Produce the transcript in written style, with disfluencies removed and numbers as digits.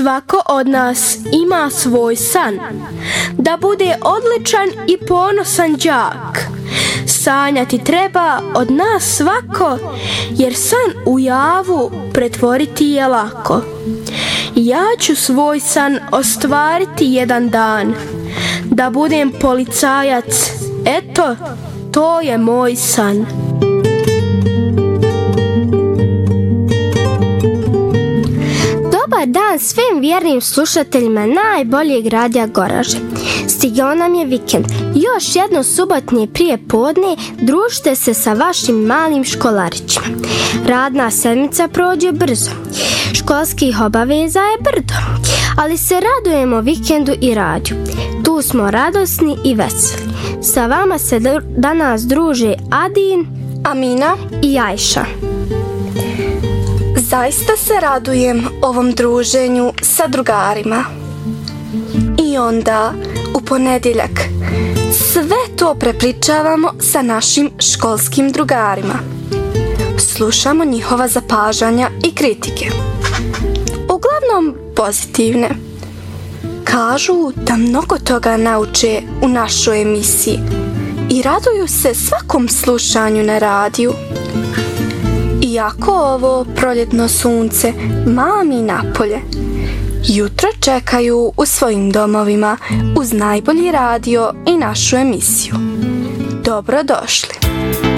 Svako od nas ima svoj san, da bude odličan i ponosan đak. Sanjati treba od nas svako, jer san u javu pretvoriti je lako. Ja ću svoj san ostvariti jedan dan, da budem policajac, eto, to je moj san. Dobar dan svim vjernim slušateljima najboljeg radija Goražde. Stigao nam je vikend. Još jedno subotnje prije podne družite se sa vašim malim školarićima. Radna sedmica prođe brzo. Školskih obaveza je brdo, ali se radujemo vikendu i radiju. Tu smo radosni i veseli. Sa vama se danas druže Adin, Amina i Ajša. Zaista se radujem ovom druženju sa drugarima. I onda, u ponedjeljak, sve to prepričavamo sa našim školskim drugarima. Slušamo njihova zapažanja i kritike. Uglavnom pozitivne. Kažu da mnogo toga nauče u našoj emisiji i raduju se svakom slušanju na radiju. Iako ovo proljetno sunce mami napolje, jutro čekaju u svojim domovima uz najbolji radio i našu emisiju. Dobrodošli!